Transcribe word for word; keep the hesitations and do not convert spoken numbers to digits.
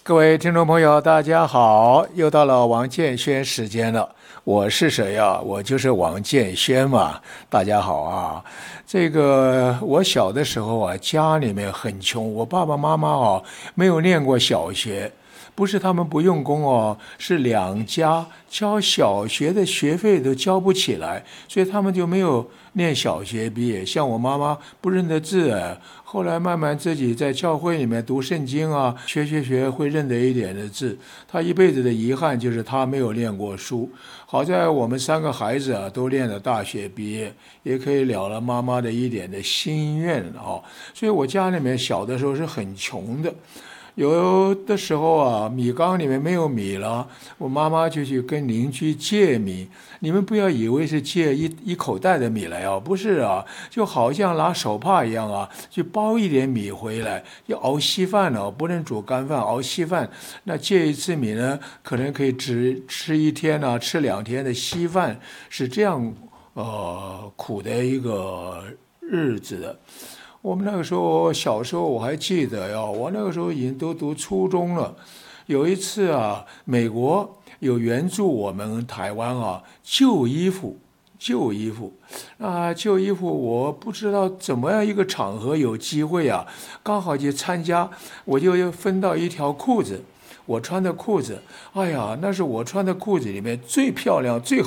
各位听众朋友，大家好！又到了王建轩时间了。我是谁呀？我就是王建轩嘛。大家好啊！这个我小的时候啊，家里面很穷，我爸爸妈妈哦没有念过小学。不是他们不用功哦，是两家交小学的学费都交不起来，所以他们就没有念小学毕业。像我妈妈不认得字啊，后来慢慢自己在教会里面读圣经啊，学学学会认得一点的字。她一辈子的遗憾就是她没有念过书。好在我们三个孩子啊都念了大学毕业，也可以了了妈妈的一点的心愿啊。所以我家里面小的时候是很穷的。有的时候啊，米缸里面没有米了，我妈妈就去跟邻居借米。你们不要以为是借一一口袋的米来啊，不是啊，就好像拿手帕一样啊，去包一点米回来，要熬稀饭了，不能煮干饭，熬稀饭。那借一次米呢，可能可以只吃一天啊，吃两天的稀饭，是这样呃苦的一个日子的。我们那个时候小时候我还记得呀，我那个时候已经都读初中了。有一次啊，美国有援助我们台湾啊旧衣服，旧衣服啊旧衣服，我不知道怎么样一个场合有机会啊，刚好去参加，我就分到一条裤子。我穿的裤子，哎呀，那是我穿的裤子里面最漂亮、最